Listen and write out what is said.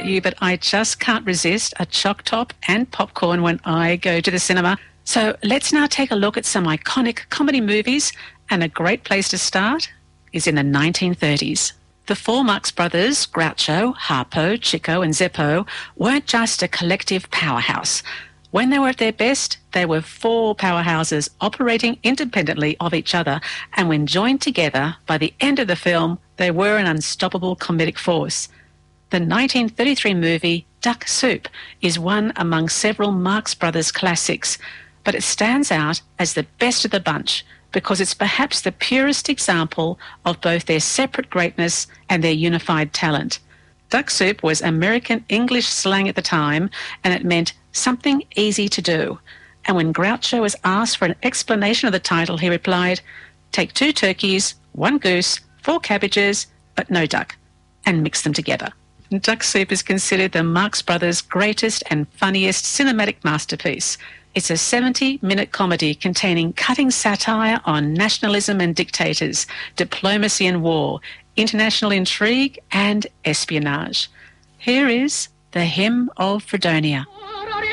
about you, but I just can't resist a choc top and popcorn when I go to the cinema. So let's now take a look at some iconic comedy movies, and a great place to start is in the 1930s. The four Marx Brothers, Groucho, Harpo, Chico and Zeppo, weren't just a collective powerhouse. When they were at their best, they were four powerhouses operating independently of each other, and when joined together, by the end of the film, they were an unstoppable comedic force. The 1933 movie Duck Soup is one among several Marx Brothers classics, but it stands out as the best of the bunch because it's perhaps the purest example of both their separate greatness and their unified talent. Duck Soup was American English slang at the time, and it meant something easy to do. And when Groucho was asked for an explanation of the title, he replied, "Take 2 turkeys, 1 goose, 4 cabbages, but no duck, and mix them together." Duck Soup is considered the Marx Brothers' greatest and funniest cinematic masterpiece. It's a 70-minute comedy containing cutting satire on nationalism and dictators, diplomacy and war, international intrigue and espionage. Here is The Hymn of Fredonia.